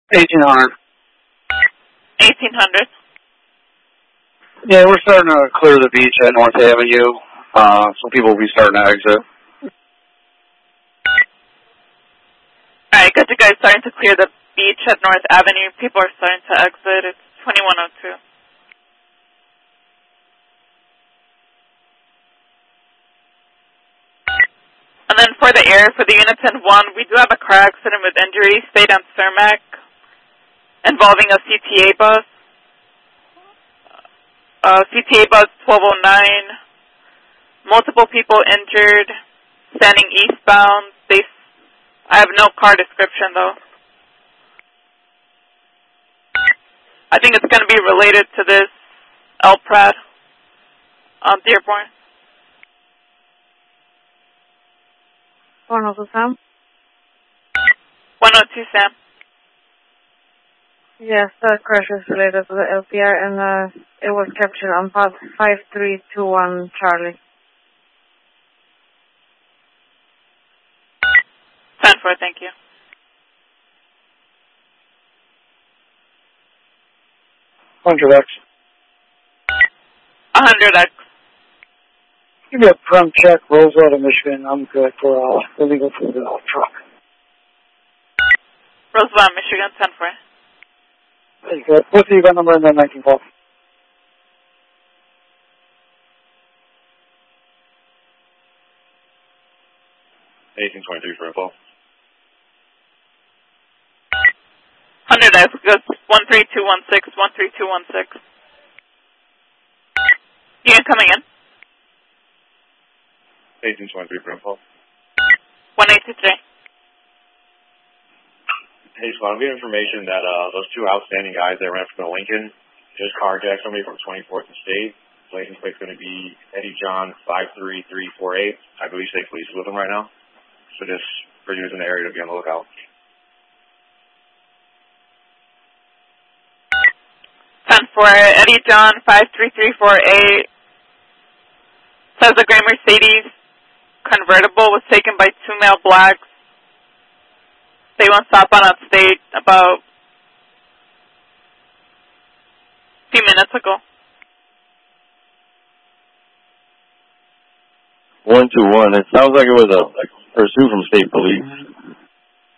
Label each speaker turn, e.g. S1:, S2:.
S1: 1800.
S2: 1800.
S1: Yeah, we're starting to clear the beach at North Avenue, so people will be starting to exit.
S2: Alright, good, you guys starting to clear the beach at North Avenue. People are starting to exit. It's 2102. And then for the air, for the Uniton 1, we do have a car accident with injury, stayed on Cermak, involving a CTA bus. CTA bus 1209. Multiple people injured, standing eastbound. I have no car description, though. I think it's going to be related to this LPRAD on Dearborn.
S3: 102 Sam?
S2: 102 Sam.
S3: Yes, that crash is related to the LPR, and it was captured on path 5321 Charlie.
S2: 10-4, thank you.
S1: $100X.
S2: 100X.
S1: Give me a prem check, Roseville to Michigan. I'm good for illegal for the truck.
S2: Roseville, Michigan, 10-4.
S1: Very good. What's the event number and then 1912?
S4: $1823 for info.
S2: 100X goes 13216, 13216. Unit coming in.
S4: 1823 for info.
S2: 1823.
S4: Hey, Squad, we have information that those two outstanding guys that ran from the Lincoln just carjacked somebody from 24th and State. License plate's going to be Eddie John 53348. I believe State Police is with them right now. So just for you in the area to be on the lookout.
S2: For Eddie John 53348 says a gray Mercedes convertible was taken by two male blacks. They went southbound on State about a few minutes ago.
S5: 121. It sounds like it was a pursuit from State Police.